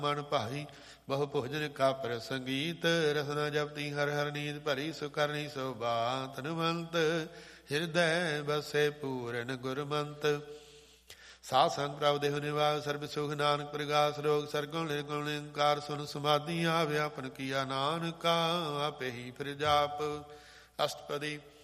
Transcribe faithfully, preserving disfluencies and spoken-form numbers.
ਮਨ ਭਾਈ ਬਹੁ ਭੋਜਨ ਕਾ ਪ੍ਰਸੰਗੀਤ। ਰਸਨਾ ਜਪਤੀ ਹਰ ਹਰ ਨੀਂਦ ਭਰੀ ਸੁ ਕਰਨੀ ਸੋ ਬਾਤ। ਹਨੂਮੰਤ ਹਿਰਦੈ ਬਸੇ ਪੂਰਨ ਗੁਰਮੰਤ। ਸਾਧ ਸੰਗ ਪ੍ਰਭ ਦੇਹੁ ਨਿਵਾਸ ਸਰਬ ਸੁਖ ਨਾਨਕ ਪ੍ਰਗਾਸ ਰੋਗ ਸਰਗੁਣ ਨਿਰਗੁਣ ਨਿਰੰਕਾਰ ਸੁਨ ਸਮਾਧੀ ਆਵਿਆਪਨ ਕੀਆ ਨਾਨਕਾ ਆਪੇ ਹੀ ਫਿਰ ਜਾਪ। ਅਸ਼ਟਪਦੀ